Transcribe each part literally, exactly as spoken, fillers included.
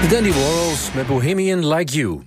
De Dandy Warhols met Bohemian Like You.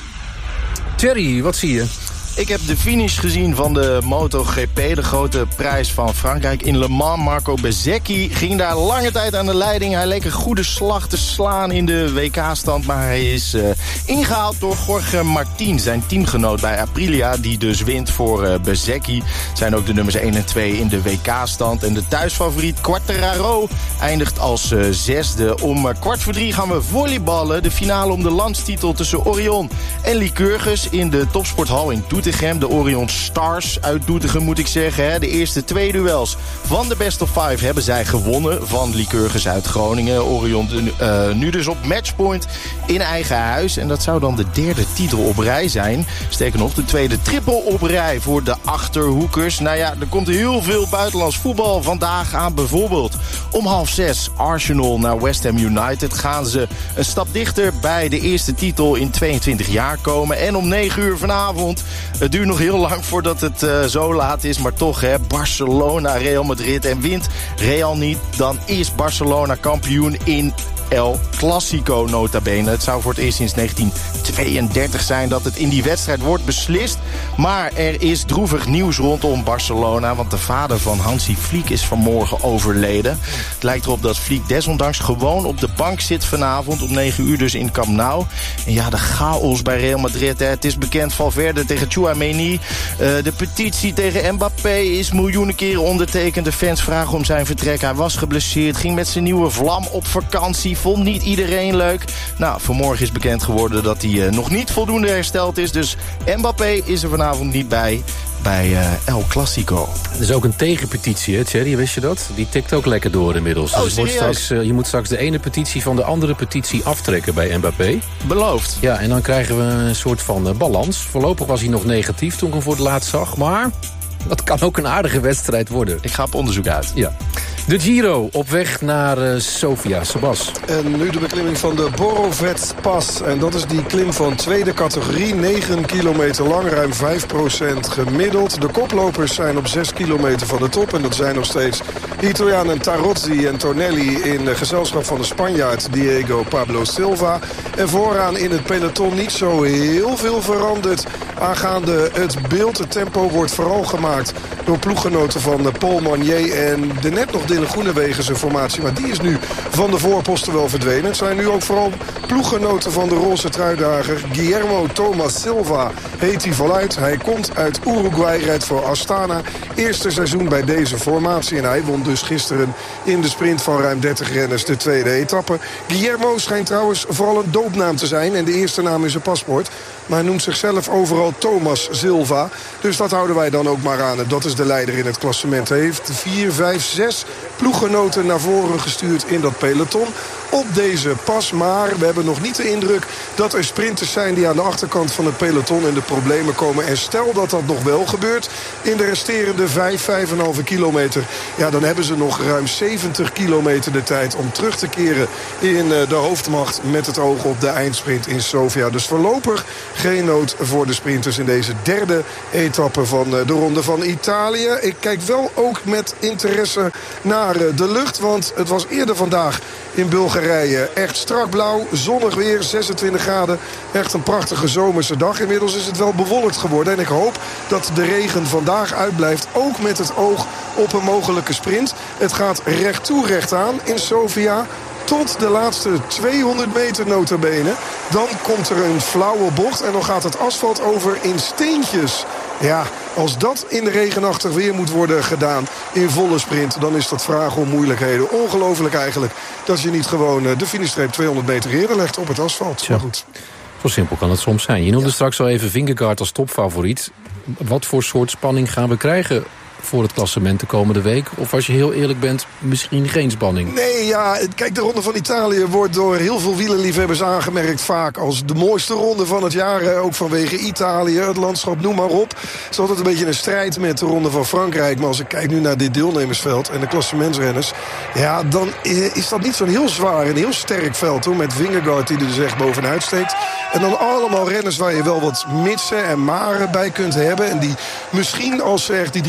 Thierry, wat zie je? Ik heb de finish gezien van de MotoGP, de grote prijs van Frankrijk. In Le Mans, Marco Bezzecchi ging daar lange tijd aan de leiding. Hij leek een goede slag te slaan in de W K-stand. Maar hij is uh, ingehaald door Jorge Martin, zijn teamgenoot bij Aprilia. Die dus wint voor uh, Bezzecchi. Zijn ook de nummers één en twee in de W K-stand. En de thuisfavoriet Quartararo eindigt als uh, zesde. Om uh, kwart voor drie gaan we volleyballen. De finale om de landstitel tussen Orion en Lycurgus in de topsporthal in Doetinchem. De Orion Stars uit Doetinchem, moet ik zeggen. Hè. De eerste twee duels van de best of five hebben zij gewonnen van Lycurgus uit Groningen. Orion uh, nu dus op matchpoint in eigen huis. En dat zou dan de derde titel op rij zijn. Sterker nog, de tweede triple op rij voor de Achterhoekers. Nou ja, er komt heel veel buitenlands voetbal vandaag aan. Bijvoorbeeld om half zes Arsenal naar West Ham United. Gaan ze een stap dichter bij de eerste titel in tweeëntwintig jaar komen. En om negen uur vanavond... Het duurt nog heel lang voordat het uh, zo laat is. Maar toch, hè, Barcelona, Real Madrid. En wint Real niet, dan is Barcelona kampioen in El Clasico nota bene. Het zou voor het eerst sinds negentien tweeëndertig zijn dat het in die wedstrijd wordt beslist. Maar er is droevig nieuws rondom Barcelona. Want de vader van Hansi Flick is vanmorgen overleden. Het lijkt erop dat Flick desondanks gewoon op de bank zit vanavond. Om negen uur dus in Camp Nou. En ja, de chaos bij Real Madrid. Hè. Het is bekend, Valverde tegen Tchouaméni. Uh, de petitie tegen Mbappé is miljoenen keren ondertekend. De fans vragen om zijn vertrek. Hij was geblesseerd, ging met zijn nieuwe vlam op vakantie. Vond niet iedereen leuk. Nou, vanmorgen is bekend geworden dat hij uh, nog niet voldoende hersteld is. Dus Mbappé is er vanavond niet bij. Bij uh, El Clasico. Er is ook een tegenpetitie, hè, Thierry, wist je dat? Die tikt ook lekker door inmiddels. Oh, dus wordt straks, uh, je moet straks de ene petitie van de andere petitie aftrekken bij Mbappé. Beloofd. Ja, en dan krijgen we een soort van uh, balans. Voorlopig was hij nog negatief toen ik hem voor het laatst zag. Maar dat kan ook een aardige wedstrijd worden. Ik ga op onderzoek uit. Ja. De Giro op weg naar uh, Sofia. Sebas. En nu de beklimming van de Borovets-pas. En dat is die klim van tweede categorie. negen kilometer lang, ruim vijf procent gemiddeld. De koplopers zijn op zes kilometer van de top. En dat zijn nog steeds de Italianen Tarozzi en Tonelli in gezelschap van de Spanjaard Diego Pablo Silva. En vooraan in het peloton niet zo heel veel veranderd aangaande het beeld. Het tempo wordt vooral gemaakt door ploeggenoten van Paul Magnier en de net nog Dylan Groenewegen zijn formatie. Maar die is nu van de voorposten wel verdwenen. Het zijn nu ook vooral ploeggenoten van de roze truidager. Guillermo Thomas Silva heet hij voluit. Hij komt uit Uruguay, rijdt voor Astana. Eerste seizoen bij deze formatie. En hij won dus gisteren in de sprint van ruim dertig renners de tweede etappe. Guillermo schijnt trouwens vooral een doopnaam te zijn. En de eerste naam is zijn paspoort. Maar hij noemt zichzelf overal Thomas Silva. Dus dat houden wij dan ook maar aan. En dat is de leider in het klassement. Hij heeft vier, vijf, zes ploeggenoten naar voren gestuurd in dat peloton op deze pas. Maar we hebben nog niet de indruk dat er sprinters zijn die aan de achterkant van het peloton in de problemen komen. En stel dat dat nog wel gebeurt in de resterende vijf, vijf komma vijf kilometer. Ja, dan hebben ze nog ruim zeventig kilometer de tijd om terug te keren in de hoofdmacht met het oog op de eindsprint in Sofia. Dus voorlopig geen nood voor de sprinters in deze derde etappe van de Ronde van Italië. Ik kijk wel ook met interesse naar de lucht, want het was eerder vandaag in Bulgarije echt strak blauw, zonnig weer, zesentwintig graden. Echt een prachtige zomerse dag. Inmiddels is het wel bewolkt geworden en ik hoop dat de regen vandaag uitblijft, ook met het oog op een mogelijke sprint. Het gaat recht toe, recht aan in Sofia. Tot de laatste tweehonderd meter nota bene. Dan komt er een flauwe bocht en dan gaat het asfalt over in steentjes. Ja, als dat in de regenachtig weer moet worden gedaan in volle sprint, dan is dat vragen om moeilijkheden. Ongelooflijk eigenlijk dat je niet gewoon de finishstreep tweehonderd meter eerder legt op het asfalt. Maar goed. Zo simpel kan het soms zijn. Je noemde ja. straks al even Vingegaard als topfavoriet. Wat voor soort spanning gaan we krijgen voor het klassement de komende week? Of als je heel eerlijk bent, misschien geen spanning? Nee, ja, kijk, de Ronde van Italië wordt door heel veel wielerliefhebbers aangemerkt vaak als de mooiste ronde van het jaar. Ook vanwege Italië, het landschap, noem maar op. Het is altijd een beetje een strijd met de Ronde van Frankrijk. Maar als ik kijk nu naar dit deelnemersveld en de klassementsrenners, ja, dan is dat niet zo'n heel zwaar en heel sterk veld, hoor. Met Vingegaard die er dus echt bovenuit steekt. En dan allemaal renners waar je wel wat mitsen en maren bij kunt hebben. En die misschien, als ze echt die drie weken goed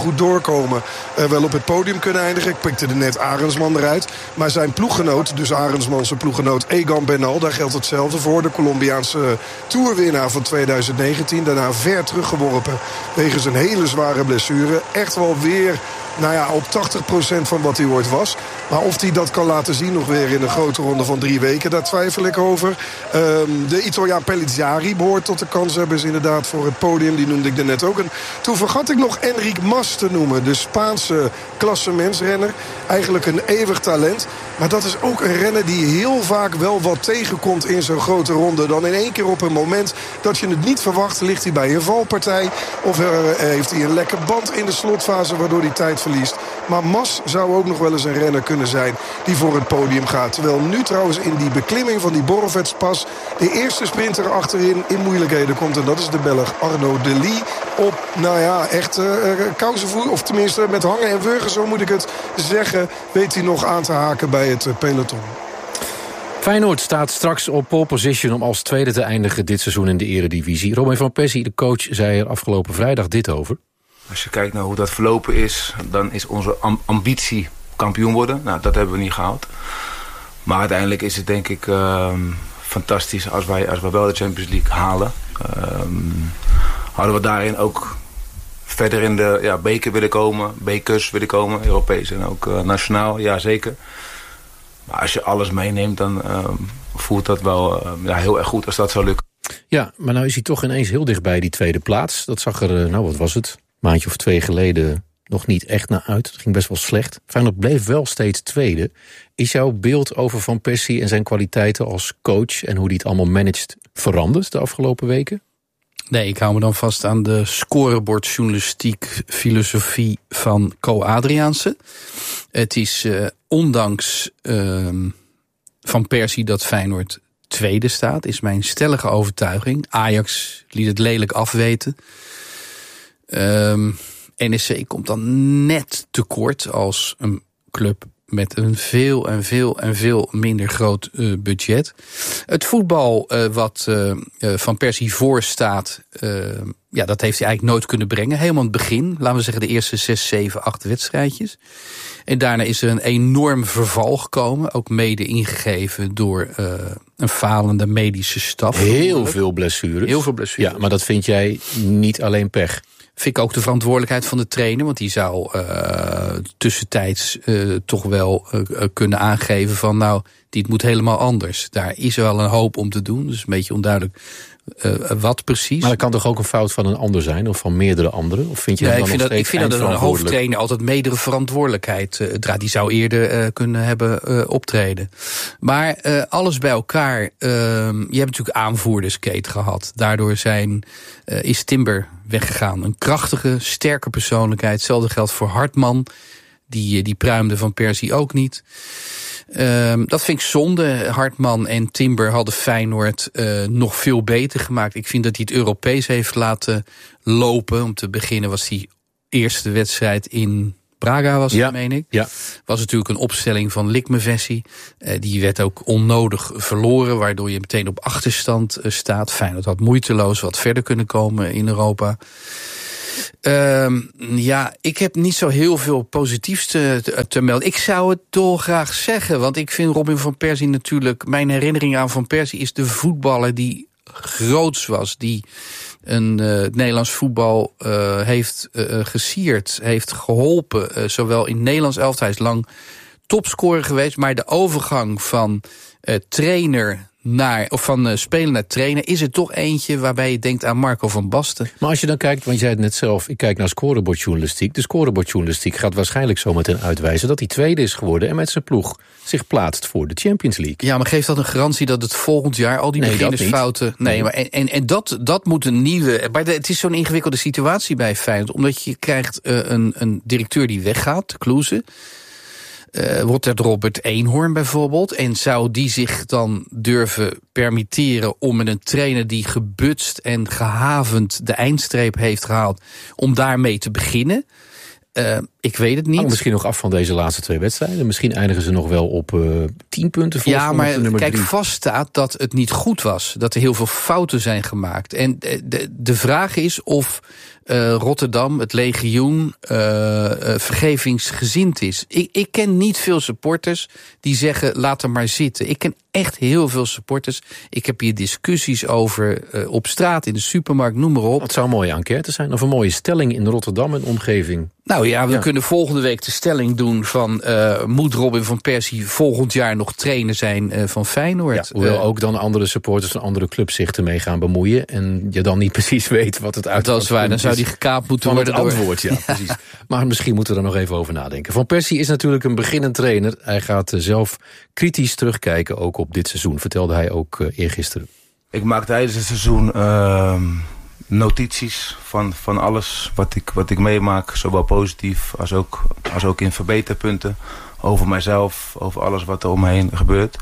goed doorkomen uh, wel op het podium kunnen eindigen. Ik pikte er net Arendsman eruit. Maar zijn ploeggenoot, dus Arendsman zijn ploeggenoot Egan Bernal, daar geldt hetzelfde voor. De Colombiaanse toerwinnaar van twintig negentien. Daarna ver teruggeworpen wegens een hele zware blessure. Echt wel weer... Nou ja, op tachtig procent van wat hij ooit was. Maar of hij dat kan laten zien nog weer in een grote ronde van drie weken, daar twijfel ik over. Um, de Italiaan Pellizzari behoort tot de kanshebbers inderdaad voor het podium. Die noemde ik er net ook. En toen vergat ik nog Enric Mas te noemen. De Spaanse klassementsrenner. Eigenlijk een eeuwig talent. Maar dat is ook een renner die heel vaak wel wat tegenkomt in zo'n grote ronde. Dan in één keer op een moment dat je het niet verwacht, ligt hij bij een valpartij. Of er, heeft hij een lekke band in de slotfase waardoor hij tijd verliest. Maar Mas zou ook nog wel eens een renner kunnen zijn die voor het podium gaat. Terwijl nu trouwens in die beklimming van die Borovets-pas de eerste sprinter achterin in moeilijkheden komt. En dat is de Belg Arnaud Delis. Op, nou ja, echt uh, kousenvoer. Of tenminste met hangen en wurgen, zo moet ik het zeggen. Weet hij nog aan te haken bij het uh, peloton. Feyenoord staat straks op pole position om als tweede te eindigen dit seizoen in de eredivisie. Robin van Persie, de coach, zei er afgelopen vrijdag dit over. Als je kijkt naar hoe dat verlopen is, dan is onze ambitie kampioen worden. Nou, dat hebben we niet gehaald. Maar uiteindelijk is het denk ik uh, fantastisch als wij, als wij wel de Champions League halen. Um, hadden we daarin ook verder in de ja, beker willen komen, bekers willen komen, Europees en ook uh, nationaal, ja zeker. Maar als je alles meeneemt, dan uh, voelt dat wel uh, ja, heel erg goed als dat zou lukken. Ja, maar nou is hij toch ineens heel dichtbij die tweede plaats. Dat zag er, nou wat was het, een maandje of twee geleden nog niet echt naar uit. Het ging best wel slecht. Feyenoord bleef wel steeds tweede. Is jouw beeld over Van Persie en zijn kwaliteiten als coach en hoe hij het allemaal managt veranderd de afgelopen weken? Nee, ik hou me dan vast aan de scorebordjournalistiek filosofie van Co Adriaanse. Het is uh, ondanks uh, Van Persie dat Feyenoord tweede staat, is mijn stellige overtuiging. Ajax liet het lelijk afweten. Um, N E C komt dan net tekort als een club met een veel en veel en veel minder groot uh, budget. Het voetbal uh, wat uh, uh, Van Persie voorstaat, uh, ja, dat heeft hij eigenlijk nooit kunnen brengen. Helemaal in het begin, laten we zeggen de eerste zes, zeven, acht wedstrijdjes. En daarna is er een enorm verval gekomen. Ook mede ingegeven door uh, een falende medische staf. Heel veel blessures. Heel veel blessures. Ja, maar dat vind jij niet alleen pech? Vind ik ook de verantwoordelijkheid van de trainer. Want die zou uh, tussentijds uh, toch wel uh, kunnen aangeven van nou, dit moet helemaal anders. Daar is wel een hoop om te doen. Dus een beetje onduidelijk uh, wat precies. Maar dat kan toch ook een fout van een ander zijn? Of van meerdere anderen? Of vind je nee, dat ik vind nog dat, ik vind dat een hoofdtrainer altijd medere verantwoordelijkheid uh, draagt. Die zou eerder uh, kunnen hebben uh, optreden. Maar uh, alles bij elkaar. Uh, je hebt natuurlijk aanvoerderskate gehad. Daardoor zijn, uh, is Timber weggegaan. Een krachtige, sterke persoonlijkheid. Hetzelfde geldt voor Hartman. Die, die pruimde Van Persie ook niet. Um, dat vind ik zonde. Hartman en Timber hadden Feyenoord uh, nog veel beter gemaakt. Ik vind dat hij het Europees heeft laten lopen. Om te beginnen was die eerste wedstrijd in Braga, was het, ja, meen ik. Ja. Was natuurlijk een opstelling van Likmevesi. Uh, die werd ook onnodig verloren, waardoor je meteen op achterstand uh, staat. Feyenoord had moeiteloos wat verder kunnen komen in Europa. Um, ja, ik heb niet zo heel veel positiefs te, te, te melden. Ik zou het dolgraag zeggen, want ik vind Robin van Persie natuurlijk... Mijn herinnering aan Van Persie is de voetballer die groots was. Die een uh, het Nederlands voetbal uh, heeft uh, gesierd, heeft geholpen. Uh, zowel in het Nederlands elftal, hij is lang topscorer geweest. Maar de overgang van uh, trainer... Naar, of van uh, speler naar trainer, is er toch eentje waarbij je denkt aan Marco van Basten. Maar als je dan kijkt, want je zei het net zelf, ik kijk naar scorebordjournalistiek. De scorebordjournalistiek gaat waarschijnlijk zometeen uitwijzen dat hij tweede is geworden en met zijn ploeg zich plaatst voor de Champions League. Ja, maar geeft dat een garantie dat het volgend jaar al die nee, beginnersfouten... Nee, maar en, en, en dat, dat moet een nieuwe... Maar de, het is zo'n ingewikkelde situatie bij Feyenoord, omdat je krijgt uh, een, een directeur die weggaat, Kloeze. Uh, wordt het Robert Eenhoorn bijvoorbeeld? En zou die zich dan durven permitteren om met een trainer die gebutst en gehavend de eindstreep heeft gehaald, om daarmee te beginnen? Uh, Ik weet het niet. Hangt misschien nog af van deze laatste twee wedstrijden. Misschien eindigen ze nog wel op uh, tien punten. Voor ja, maar nummer kijk, drie. vaststaat dat het niet goed was. Dat er heel veel fouten zijn gemaakt. En de, de, de vraag is of uh, Rotterdam, het legioen, uh, uh, vergevingsgezind is. Ik, ik ken niet veel supporters die zeggen, laat hem maar zitten. Ik ken echt heel veel supporters. Ik heb hier discussies over uh, op straat, in de supermarkt, noem maar op. Het zou een mooie enquête zijn. Of een mooie stelling in Rotterdam en omgeving. Nou ja, we ja. kunnen volgende week de stelling doen van Uh, moet Robin van Persie volgend jaar nog trainer zijn uh, van Feyenoord? Ja, hoewel uh, ook dan andere supporters van andere clubs zich ermee gaan bemoeien. En je dan niet precies weet wat het uit dat is waar, dan zou die gekaapt moeten van worden. Het door... antwoord, ja, ja, precies. Maar misschien moeten we er nog even over nadenken. Van Persie is natuurlijk een beginnend trainer. Hij gaat uh, zelf kritisch terugkijken, ook op dit seizoen. Vertelde hij ook uh, eergisteren. Ik maak tijdens het seizoen Uh... notities van, van alles wat ik, wat ik meemaak, zowel positief als ook, als ook in verbeterpunten. Over mijzelf, over alles wat er om me heen gebeurt.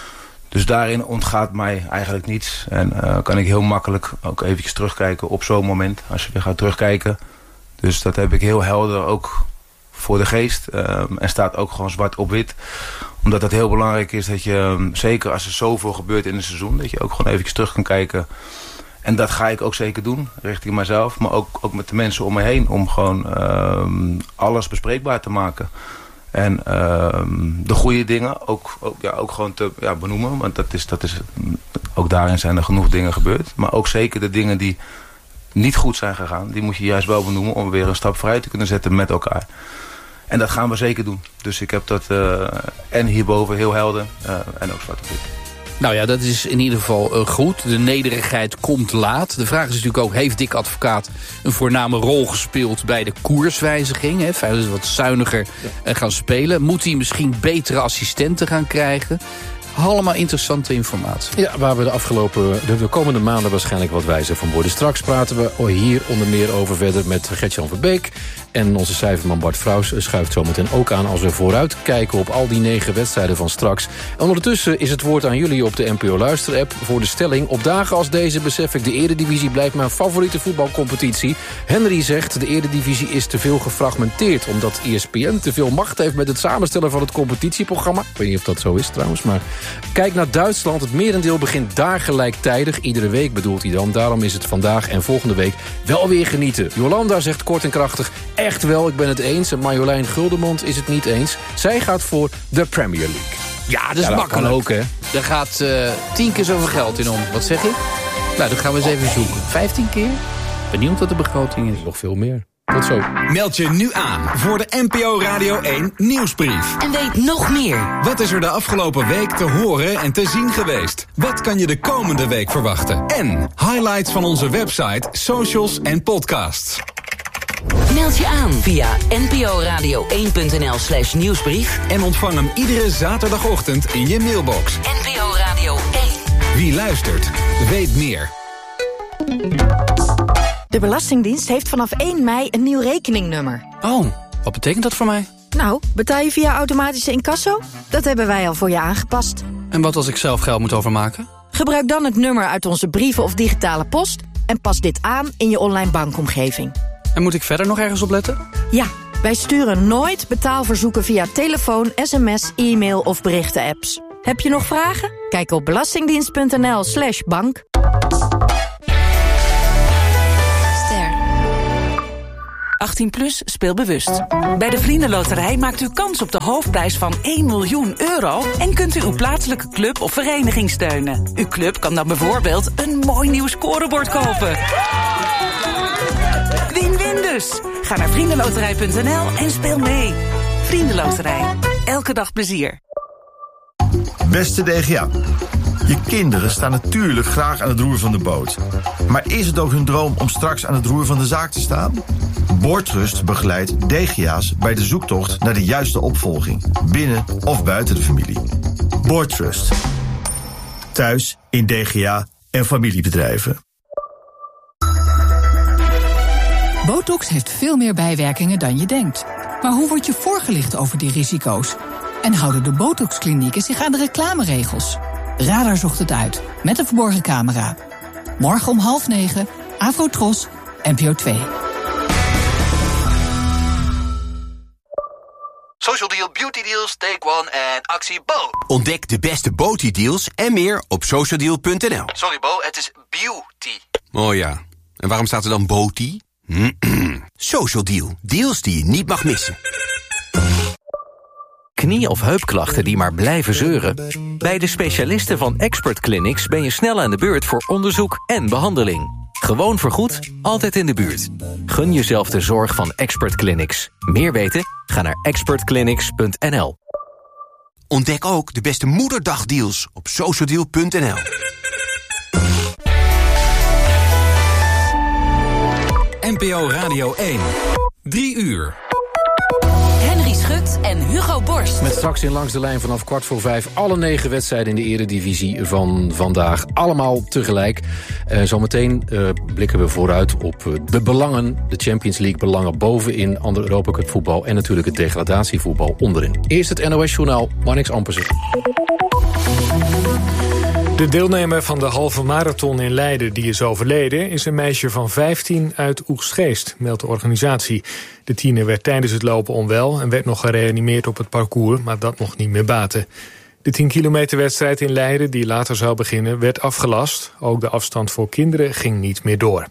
Dus daarin ontgaat mij eigenlijk niets. En uh, kan ik heel makkelijk ook eventjes terugkijken op zo'n moment, als je weer gaat terugkijken. Dus dat heb ik heel helder ook voor de geest. Uh, en staat ook gewoon zwart op wit. Omdat het heel belangrijk is dat je, um, zeker als er zoveel gebeurt in een seizoen, dat je ook gewoon eventjes terug kan kijken. En dat ga ik ook zeker doen, richting mezelf. Maar ook, ook met de mensen om me heen. Om gewoon uh, alles bespreekbaar te maken. En uh, de goede dingen ook, ook, ja, ook gewoon te ja, benoemen. Want dat is, dat is, ook daarin zijn er genoeg dingen gebeurd. Maar ook zeker de dingen die niet goed zijn gegaan. Die moet je juist wel benoemen om weer een stap vooruit te kunnen zetten met elkaar. En dat gaan we zeker doen. Dus ik heb dat uh, en hierboven heel helder uh, en ook zwart op wit. Nou ja, dat is in ieder geval uh, goed. De nederigheid komt laat. De vraag is natuurlijk ook, heeft Dick Advocaat een voorname rol gespeeld bij de koerswijziging? Hè? Feyenoord is wat zuiniger uh, gaan spelen. Moet hij misschien betere assistenten gaan krijgen? Allemaal interessante informatie. Ja, waar we de afgelopen, de, de komende maanden waarschijnlijk wat wijzer van worden. Straks praten we hier onder meer over verder met Gert-Jan Verbeek. En onze cijferman Bart Vrouws schuift zometeen ook aan als we vooruit kijken op al die negen wedstrijden van straks. En ondertussen is het woord aan jullie op de N P O Luister-app voor de stelling. Op dagen als deze besef ik, de Eredivisie blijft mijn favoriete voetbalcompetitie. Henry zegt, de Eredivisie is te veel gefragmenteerd, omdat E S P N te veel macht heeft met het samenstellen van het competitieprogramma. Ik weet niet of dat zo is trouwens, maar kijk naar Duitsland. Het merendeel begint daar gelijktijdig. Iedere week bedoelt hij dan. Daarom is het vandaag en volgende week wel weer genieten. Jolanda zegt kort en krachtig, echt wel, ik ben het eens. En Marjolein Guldemond is het niet eens. Zij gaat voor de Premier League. Ja, dat is ja, dat makkelijk. kan ook, hè? Daar gaat uh, tien keer zoveel geld in om. Wat zeg ik? Nou, dat gaan we eens even zoeken. Vijftien keer? Benieuwd wat de begroting is. Nog veel meer. Tot zo. Meld je nu aan voor de N P O Radio één Nieuwsbrief. En weet nog meer. Wat is er de afgelopen week te horen en te zien geweest? Wat kan je de komende week verwachten? En highlights van onze website, socials en podcasts. Meld je aan via nporadio één punt n l slash nieuwsbrief. En ontvang hem iedere zaterdagochtend in je mailbox. N P O Radio één. Wie luistert, weet meer. De Belastingdienst heeft vanaf één mei een nieuw rekeningnummer. Oh, wat betekent dat voor mij? Nou, betaal je via automatische incasso? Dat hebben wij al voor je aangepast. En wat als ik zelf geld moet overmaken? Gebruik dan het nummer uit onze brieven of digitale post en pas dit aan in je online bankomgeving. En moet ik verder nog ergens op letten? Ja, wij sturen nooit betaalverzoeken via telefoon, sms, e-mail of berichten-apps. Heb je nog vragen? Kijk op belastingdienst.nl slash bank. achttien plus, speel bewust. Bij de Vriendenloterij maakt u kans op de hoofdprijs van één miljoen euro... en kunt u uw plaatselijke club of vereniging steunen. Uw club kan dan bijvoorbeeld een mooi nieuw scorebord kopen. Win-win dus. Ga naar vriendenloterij punt n l en speel mee. Vriendenloterij. Elke dag plezier. Beste D G A. Je kinderen staan natuurlijk graag aan het roer van de boot. Maar is het ook hun droom om straks aan het roer van de zaak te staan? Boordtrust begeleidt D G A's bij de zoektocht naar de juiste opvolging. Binnen of buiten de familie. Boordtrust. Thuis, in D G A en familiebedrijven. Botox heeft veel meer bijwerkingen dan je denkt. Maar hoe word je voorgelicht over die risico's? En houden de Botox-klinieken zich aan de reclameregels? Radar zocht het uit, met een verborgen camera. Morgen om half negen, Afro Tros, N P O twee. Social Deal, Beauty Deals, Take One en Actie Bo. Ontdek de beste Beauty deals en meer op social deal punt n l. Sorry Bo, het is beauty. Oh ja, en waarom staat er dan Beauty? Social Deal, deals die je niet mag missen. Knie- of heupklachten die maar blijven zeuren? Bij de specialisten van Expert Clinics ben je snel aan de beurt voor onderzoek en behandeling. Gewoon vergoed, altijd in de buurt. Gun jezelf de zorg van Expert Clinics. Meer weten? Ga naar expert clinics punt n l. Ontdek ook de beste moederdagdeals op social deal punt n l. N P O Radio één. Drie uur. Henry Schut en Hugo Borst. Met straks in Langs de Lijn vanaf kwart voor vijf... alle negen wedstrijden in de eredivisie van vandaag. Allemaal tegelijk. Uh, zometeen uh, blikken we vooruit op uh, de belangen. De Champions League belangen bovenin. Ander Europa Cup voetbal en natuurlijk het degradatievoetbal onderin. Eerst het N O S-journaal, Marnix Ampersen. De deelnemer van de halve marathon in Leiden die is overleden... is een meisje van vijftien uit Oegstgeest, meldt de organisatie. De tiener werd tijdens het lopen onwel en werd nog gereanimeerd op het parcours... maar dat mocht niet meer baten. De tien kilometer wedstrijd in Leiden, die later zou beginnen, werd afgelast. Ook de afstand voor kinderen ging niet meer door.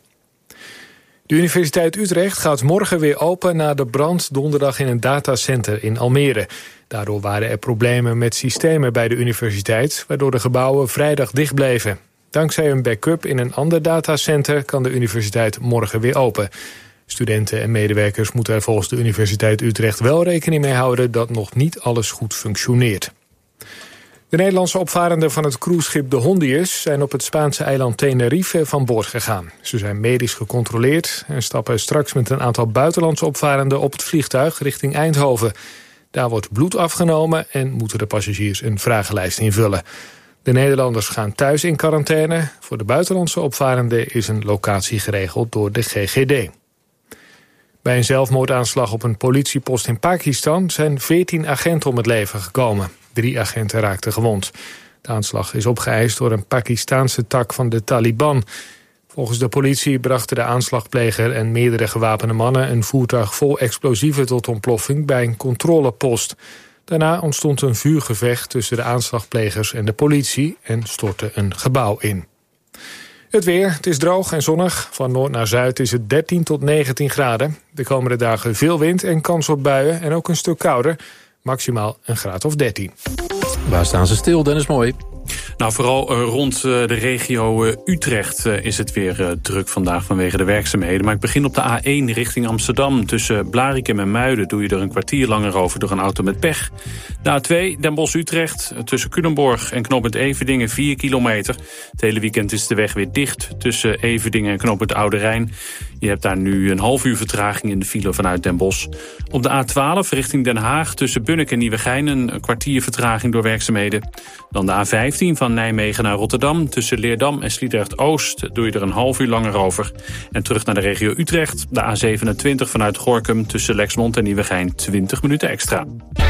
De Universiteit Utrecht gaat morgen weer open na de brand donderdag in een datacenter in Almere. Daardoor waren er problemen met systemen bij de universiteit, waardoor de gebouwen vrijdag dicht bleven. Dankzij een backup in een ander datacenter kan de universiteit morgen weer open. Studenten en medewerkers moeten er volgens de Universiteit Utrecht wel rekening mee houden dat nog niet alles goed functioneert. De Nederlandse opvarenden van het cruiseschip de Hondius zijn op het Spaanse eiland Tenerife van boord gegaan. Ze zijn medisch gecontroleerd en stappen straks met een aantal buitenlandse opvarenden op het vliegtuig richting Eindhoven. Daar wordt bloed afgenomen en moeten de passagiers een vragenlijst invullen. De Nederlanders gaan thuis in quarantaine. Voor de buitenlandse opvarenden is een locatie geregeld door de G G D. Bij een zelfmoordaanslag op een politiepost in Pakistan zijn veertien agenten om het leven gekomen. Drie agenten raakten gewond. De aanslag is opgeëist door een Pakistaanse tak van de Taliban. Volgens de politie brachten de aanslagpleger en meerdere gewapende mannen een voertuig vol explosieven tot ontploffing bij een controlepost. Daarna ontstond een vuurgevecht tussen de aanslagplegers en de politie en stortte een gebouw in. Het weer, het is droog en zonnig. Van noord naar zuid is het dertien tot negentien graden. De komende dagen veel wind en kans op buien en ook een stuk kouder. Maximaal een graad of dertien. Waar staan ze stil, Dennis Mooi? Nou, vooral uh, rond uh, de regio uh, Utrecht uh, is het weer uh, druk vandaag vanwege de werkzaamheden. Maar ik begin op de A één richting Amsterdam. Tussen Blarikum en Muiden doe je er een kwartier langer over door een auto met pech. De A twee, Den Bosch-Utrecht, tussen Culemborg en knooppunt Everdingen vier kilometer. Het hele weekend is de weg weer dicht tussen Everdingen en knooppunt Oude Rijn. Je hebt daar nu een half uur vertraging in de file vanuit Den Bosch. Op de A twaalf richting Den Haag tussen Bunnik en Nieuwegein een kwartier vertraging door werkzaamheden. Dan de A vijftien van Nijmegen naar Rotterdam. Tussen Leerdam en Sliedrecht-Oost doe je er een half uur langer over. En terug naar de regio Utrecht. De A zevenentwintig vanuit Gorinchem tussen Lexmond en Nieuwegein twintig minuten extra.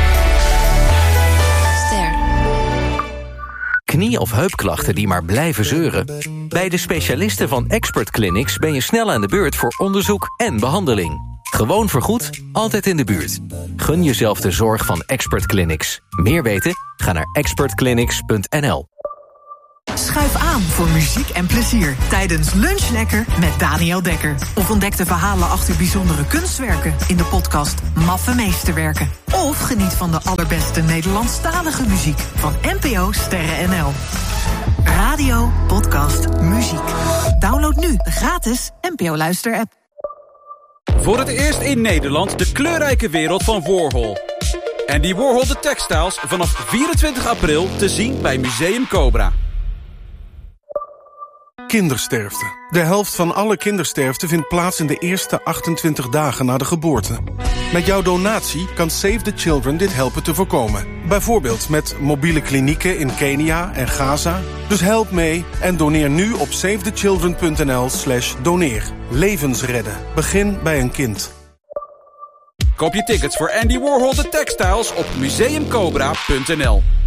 Ster. Knie- of heupklachten die maar blijven zeuren? Bij de specialisten van Expert Clinics ben je snel aan de beurt voor onderzoek en behandeling. Gewoon vergoed, altijd in de buurt. Gun jezelf de zorg van Expert Clinics. Meer weten? Ga naar expert clinics punt n l. Schuif aan voor muziek en plezier tijdens Lunch Lekker met Daniel Dekker. Of ontdek de verhalen achter bijzondere kunstwerken in de podcast Maffe Meesterwerken. Of geniet van de allerbeste Nederlandstalige muziek van N P O Sterren N L. Radio, podcast, muziek. Download nu de gratis N P O Luister-app. Voor het eerst in Nederland de kleurrijke wereld van Warhol. Andy Warhol de Textiles vanaf vierentwintig april te zien bij Museum Cobra. Kindersterfte. De helft van alle kindersterfte vindt plaats in de eerste achtentwintig dagen na de geboorte. Met jouw donatie kan Save the Children dit helpen te voorkomen. Bijvoorbeeld met mobiele klinieken in Kenia en Gaza. Dus help mee en doneer nu op savethechildren punt n l slash doneer. Levens redden. Begin bij een kind. Koop je tickets voor Andy Warhol The Textiles op museum cobra punt n l.